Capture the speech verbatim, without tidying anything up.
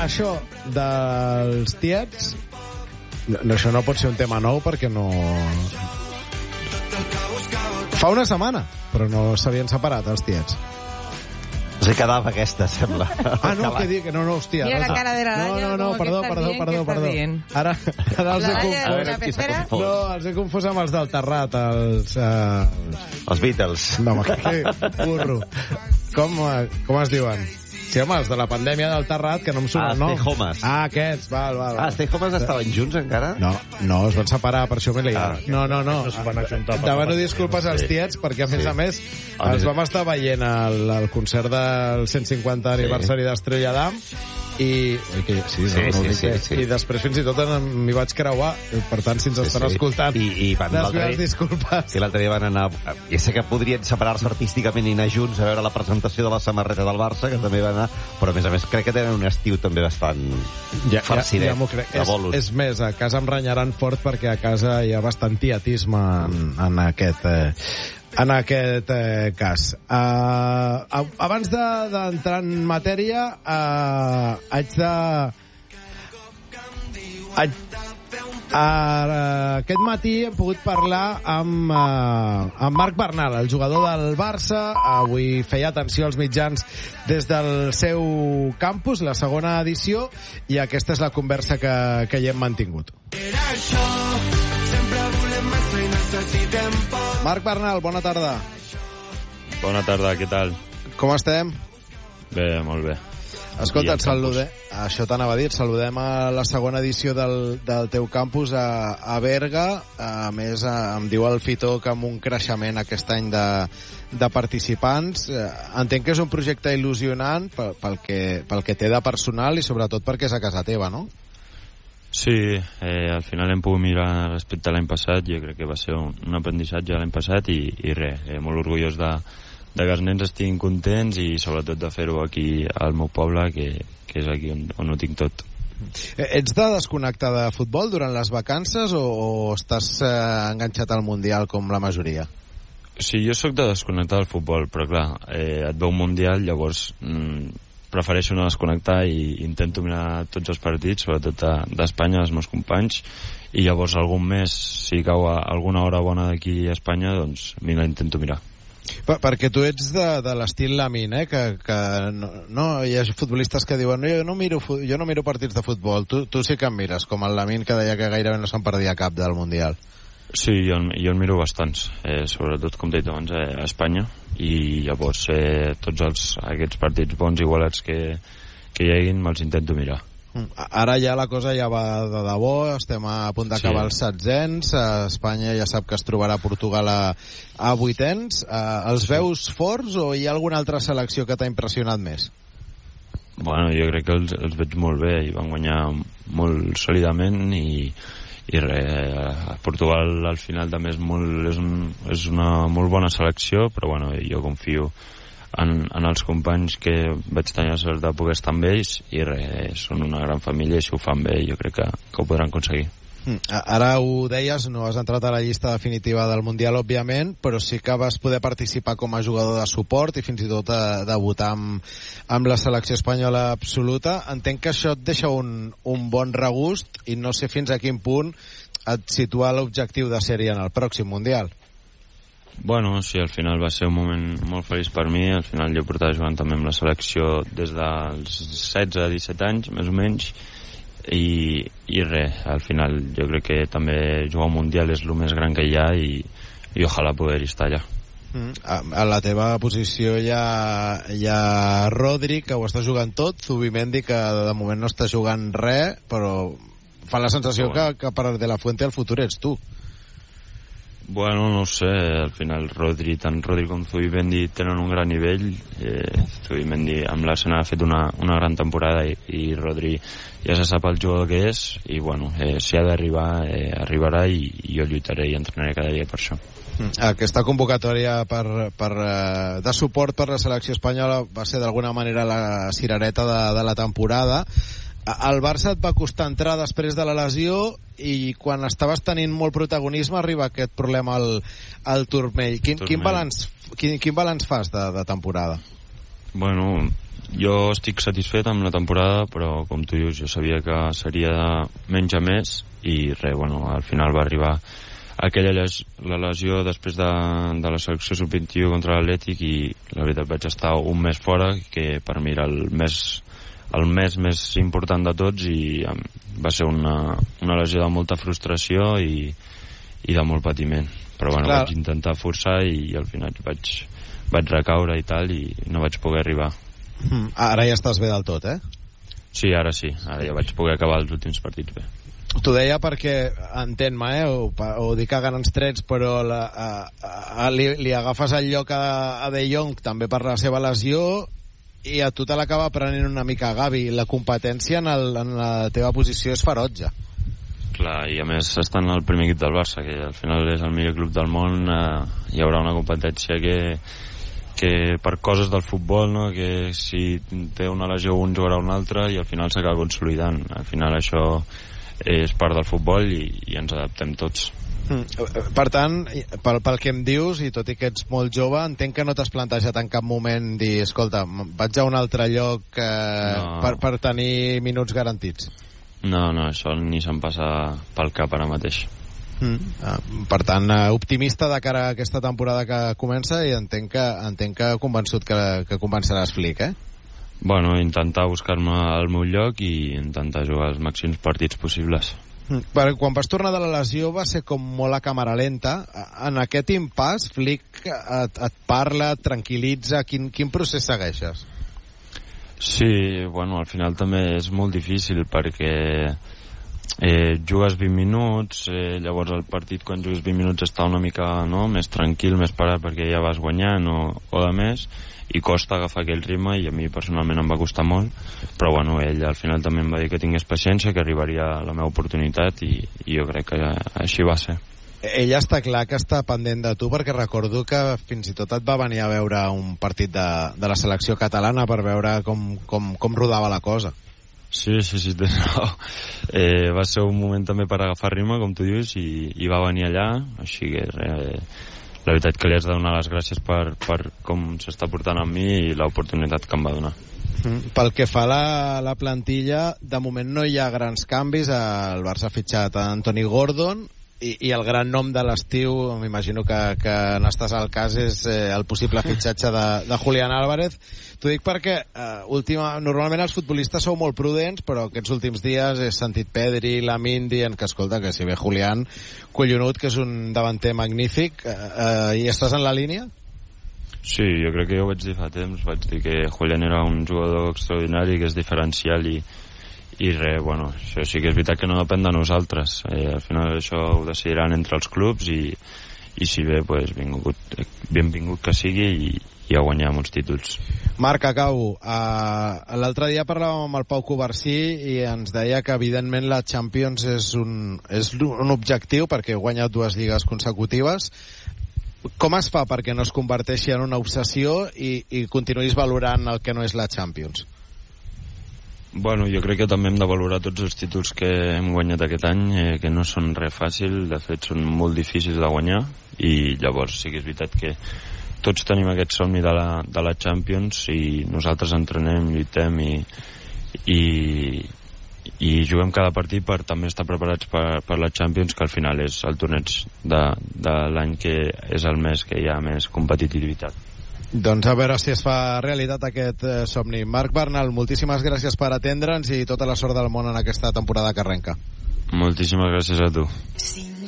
això dels tiets, no, això no pot ser un tema nou perquè no... Fa una setmana, però no s'havien separat els tiets. No sé, quedava aquesta, sembla. Ah, no, que dic, no, no, hòstia. Mira no, la cara de la no, Laia, no, no, com que perdó, estàs perdó, dient, perdó, que perdó. estàs dient. Ara, ara els he La Laia confós. A veure qui s'ha confós. No, els he confós amb els del Terrat, els... Uh... Els Beatles. No, home, que burro. Com, uh, com es diuen? Sí, home, els de la pandèmia del Terrat, que no em surt Ah, el nom. Stay Homes. Ah, aquests, val, val. Ah, Stay Homes estaven junts encara? No, no, es van separar, per això m'he liat. Ah. No, no, no. No es van ajuntar. Demano disculpes als Sí. tiets, perquè a més Sí. a més A els més- vam estar veient al, al concert del cent cinquanta aniversari d'Estrella d'Am i... Oi, que, sí, Sí, no, no sí, ho dic sí, bé. sí. I després fins i tot m'hi vaig creuar. Per tant, si ens Sí, estan sí. escoltant, I, i van les l'altre meves dia- disculpes. Sí, l'altre dia van anar... Ja sé que podrien separar-se artísticament i anar junts a veure la presentació de la samarreta del Barça, que també va anar, però a més a més crec que tenen un estiu també bastant Ja, ja, farcidet, ja m'ho crec. de És, bolos. és més, a casa em renyaran fort perquè a casa hi ha bastant tietisme en, en aquest... Eh, en aquest eh, cas. Uh, abans d'entrar de, en matèria, uh, haig de... Haig, uh, aquest matí hem pogut parlar amb, uh, amb Marc Bernal, el jugador del Barça. Avui feia atenció als mitjans des del seu campus, la segona edició, i aquesta és la conversa que, que hi hem mantingut. Marc Bernal, bona tarda. Bona tarda, què tal? Com estem? Bé, molt bé. Escolta, I el et saludem. Això t'anava a dir, et saludem a la segona edició del, del teu campus a, a Berga. A més, a, em diu el Fitó que amb un creixement aquest any de, de participants. Eh, entenc que és un projecte il·lusionant pel, pel, que, pel que té de personal i sobretot perquè és a casa teva, no? Sí, eh, al final hem pogut mirar respecte a l'any passat. Jo crec que va ser un, un aprenditzatge l'any passat i, i res, eh, molt orgullós de, de que els nens estiguin contents i sobretot de fer-ho aquí al meu poble, que, que és aquí on, on ho tinc tot. Ets de desconnectar de futbol durant les vacances o, o estàs eh, enganxat al Mundial com la majoria? Sí, jo sóc de desconnectar del futbol, però clar, eh, et veu un Mundial, llavors mm, prefereixo no desconnectar i intento mirar tots els partits, sobretot d'Espanya, dels meus companys, i llavors algun mes, si cau a alguna hora bona d'aquí a Espanya, doncs me la intento mirar. Per, perquè tu ets de, de l'estil Lamin, eh? Que, que no, no, hi ha futbolistes que diuen no, jo, no miro, jo no miro partits de futbol, tu, tu sí que em mires, com el Lamin que deia que gairebé no se'n perdia cap del Mundial. Sí, jo, jo en miro bastants, eh, sobretot, com t'he dit abans, eh, a Espanya, i llavors eh, tots els, aquests partits bons igualats que, que hi haguin me'ls intento mirar. Ara ja la cosa ja va de debò, estem a punt d'acabar sí. els setzents, Espanya ja sap que es trobarà Portugal a, a vuitens. Uh, els veus forts o hi ha alguna altra selecció que t'ha impressionat més? Bueno, jo crec que els, els veig molt bé i van guanyar molt sòlidament i, i res, Portugal al final també és, molt, és, un, és una molt bona selecció, però bueno, jo confio En, en els companys que vaig tenir la sort de poder estar amb ells i res, són una gran família i si ho fan bé jo crec que, que ho podran aconseguir. Ara ho deies, no has entrat a la llista definitiva del Mundial, òbviament, però sí que vas poder participar com a jugador de suport i fins i tot a debutar amb, amb la selecció espanyola absoluta. Entenc que això et deixa un, un bon regust i no sé fins a quin punt et situa l'objectiu de sèrie en el pròxim Mundial. Bueno, sí, al final va ser un moment molt feliç per mi. Al final jo portava jugant també amb la selecció des dels setze a disset anys, més o menys, i, i res, al final jo crec que també jugar un Mundial és el més gran que hi ha i, i ojalà poder-hi estar allà. Mm. A la teva posició hi ha, hi ha Rodri, que ho està jugant tot, Zubimendi, que de moment no està jugant res, però fa la sensació bueno. que, que per De La Fuente el futur ets tu. Bueno, no ho sé, al final Rodri, tant Rodri com Zubimendi tenen un gran nivell. eh, Zubimendi amb l'Arsenal ha fet una, una gran temporada i, i Rodri ja se sap el jugador que és i bueno, eh, si ha d'arribar eh, arribarà i, i jo lluitaré i entrenaré cada dia per això. Aquesta convocatòria per, per, de suport per la selecció espanyola va ser d'alguna manera la cirereta de, de la temporada. El Barça et va costar entrar després de la lesió i quan estaves tenint molt protagonisme arriba aquest problema al, al turmell. Quin, turmell. Quin, balanç, quin, quin balanç fas de, de temporada? Bueno, jo estic satisfet amb la temporada, però com tu dius, jo sabia que seria menys a més i res, bueno, al final va arribar aquella les, la lesió després de, de la selecció sub vint i u contra l'Atlètic i la veritat vaig estar un mes fora, que per mi era el mes, el mes més important de tots i um, va ser una, una lesió de molta frustració i, i de molt patiment, però bueno, Clar. vaig intentar forçar i, i al final vaig, vaig recaure i tal i no vaig poder arribar. Mm, ara ja estàs bé del tot, eh? Sí, ara sí, ara ja vaig poder acabar els últims partits bé. T'ho deia perquè, entén-me, eh, o, o dic a grans trets, però la, a, a, li, li agafes el lloc a, a De Jong també per la seva lesió i a tu te l'acaba prenent una mica Gavi. La competència en, el, en la teva posició és ferotge. Clar, i a més estan al primer equip del Barça, que al final és el millor club del món, eh, hi haurà una competència que que per coses del futbol, no? Que si té una lesió un jugarà un altre i al final s'acaba consolidant. Al final això és part del futbol i, i ens adaptem tots. Mm. Per tant, pel, pel que em dius, i tot i que ets molt jove, entenc que no t'has plantejat en cap moment dir, escolta, vaig a un altre lloc eh, no. per, per tenir minuts garantits. No, no, això ni se'm passa pel cap ara mateix. Mm. Per tant, optimista de cara a aquesta temporada que comença i entenc que, entenc que convençut que, que convenceràs Flick, eh? Bueno, intentar buscar-me el meu lloc i intentar jugar els màxims partits possibles. Mm. Perquè quan vas tornar de la lesió va ser com molt a càmera lenta. En aquest impàs, Flick et, et parla, et tranquil·litza, quin, quin procés segueixes? Sí, bueno, al final també és molt difícil perquè Eh, jugues vint minuts, eh, llavors el partit quan jugues vint minuts està una mica, no, més tranquil, més parat perquè ja vas guanyant o, o de més i costa agafar aquell ritme i a mi personalment em va costar molt, però bueno, ell al final també em va dir que tingués paciència, que arribaria la meva oportunitat i, i jo crec que així va ser. Ella està clar que està pendent de tu perquè recordo que fins i tot et va venir a veure un partit de, de la selecció catalana per veure com, com, com rodava la cosa. Sí, sí, sí, no. eh, va ser un moment també per agafar ritme, com tu dius, i, i va venir allà, així que eh, la veritat que li has de donar les gràcies per, per com s'està portant amb mi i l'oportunitat que em va donar. Mm. Pel que fa a la, la plantilla, de moment no hi ha grans canvis. El Barça ha fitxat a Anthony Gordon i, i el gran nom de l'estiu, m'imagino que, que n'estàs al cas, és eh, el possible fitxatge de, de Julián Álvarez. T'ho dic perquè eh, última, normalment els futbolistes sou molt prudents, però aquests últims dies he sentit Pedri, Lamine dient que, escolta, que si ve Julián, collonut, que és un davanter magnífic, eh, eh, i estàs en la línia? Sí, jo crec que jo ho vaig dir fa temps, vaig dir que Julián era un jugador extraordinari, que és diferencial i, i res, bueno, això sí que és veritat que no depèn de nosaltres, eh, al final això ho decidiran entre els clubs i, i si bé, pues, benvingut, benvingut que sigui i, i a guanyar molts títols. Marc, acabo. Uh, l'altre dia parlàvem amb el Pau Covarsí i ens deia que evidentment la Champions és un, és un objectiu perquè he guanyat dues lligues consecutives. Com es fa perquè no es converteixi en una obsessió i, i continuïs valorant el que no és la Champions? Bueno, jo crec que també hem de valorar tots els títols que hem guanyat aquest any, eh, que no són res fàcil, de fet són molt difícils de guanyar i llavors sí que és veritat que tots tenim aquest somni de la, de la Champions i nosaltres entrenem, lluitem i, i, i juguem cada partit per també estar preparats per, per la Champions, que al final és el torneig de, de l'any que és el mes que hi ha més competitivitat. Doncs a veure si es fa realitat aquest eh, somni. Marc Bernal, moltíssimes gràcies per atendre'ns i tota la sort del món en aquesta temporada que arrenca. Moltíssimes gràcies a tu. Sí.